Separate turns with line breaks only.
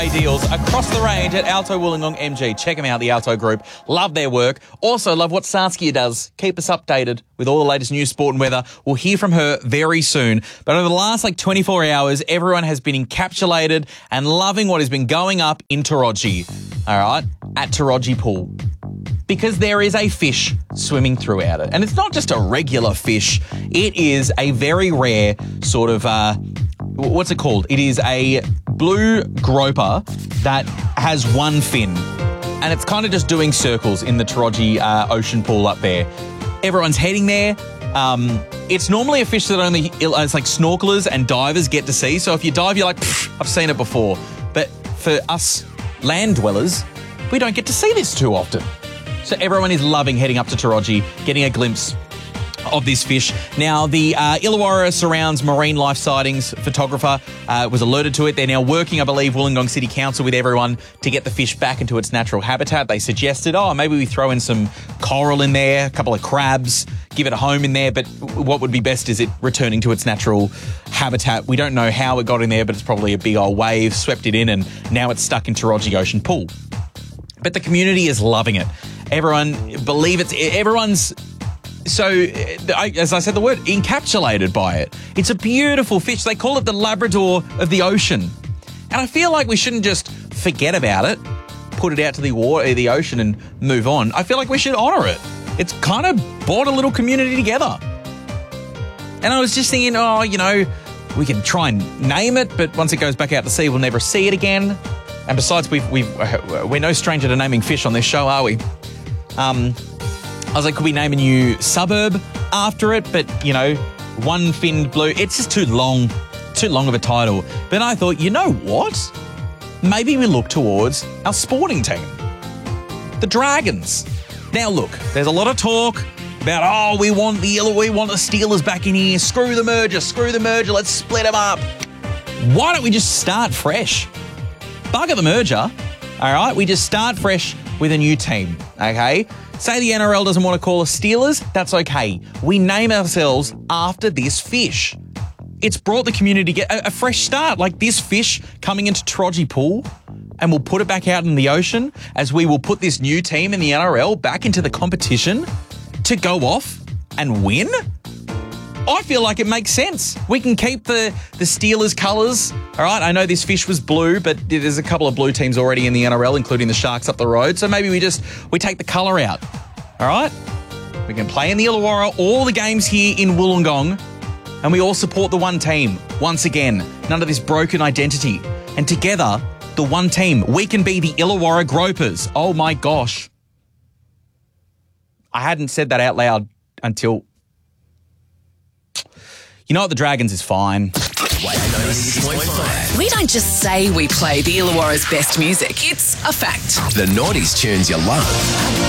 giveaway deals across the range at Alto Wollongong MG. Check them out, the Alto Group. Love their work. Also love what Saskia does. Keep us updated with all the latest news, sport and weather. We'll hear from her very soon. But over the last 24 hours, everyone has been encapsulated and loving what has been going up in Taroji. All right, at Taroji Pool. Because there is a fish swimming throughout it. And it's not just a regular fish. It is a very rare sort of, what's it called? It is a blue groper that has one fin. And it's kind of just doing circles in the Taroji ocean pool up there. Everyone's heading there. It's normally a fish that only it's like snorkelers and divers get to see. So if you dive, you're like, I've seen it before. But for us land dwellers, we don't get to see this too often. So everyone is loving heading up to Taroji, getting a glimpse of this fish. Now, the Illawarra Surrounds Marine Life Sightings photographer was alerted to it. They're now working, I believe, Wollongong City Council with everyone to get the fish back into its natural habitat. They suggested, maybe we throw in some coral in there, a couple of crabs, give it a home in there. But what would be best is it returning to its natural habitat. We don't know how it got in there, but it's probably a big old wave swept it in, and now it's stuck in Taroji Ocean Pool. But the community is loving it. Everyone's so, as I said the word, encapsulated by it. It's a beautiful fish. They call it the Labrador of the ocean. And I feel like we shouldn't just forget about it, put it out to the ocean and move on. I feel like we should honour it. It's kind of brought a little community together. And I was just thinking, we can try and name it, but once it goes back out to sea, we'll never see it again. And besides, we're no stranger to naming fish on this show, are we? I was like, could we name a new suburb after it? But, one-finned blue. It's just too long of a title. But I thought, you know what? Maybe we look towards our sporting team, the Dragons. Now, look, there's a lot of talk about, we want the Steelers back in here. Screw the merger. Let's split them up. Why don't we just start fresh? Bugger the merger, all right? We just start fresh with a new team, okay? Say the NRL doesn't want to call us Steelers, that's okay. We name ourselves after this fish. It's brought the community to get a fresh start, like this fish coming into Taroji Pool, and we'll put it back out in the ocean as we will put this new team in the NRL back into the competition to go off and win. I feel like it makes sense. We can keep the Steelers colours, all right? I know this fish was blue, but there's a couple of blue teams already in the NRL, including the Sharks up the road. So maybe we take the colour out, all right? We can play in the Illawarra, all the games here in Wollongong, and we all support the one team. Once again, none of this broken identity. And together, the one team, we can be the Illawarra Gropers. Oh my gosh. I hadn't said that out loud until... You know what, the Dragons is fine.
We don't just say we play the Illawarra's best music. It's a fact.
The noughties tunes you love.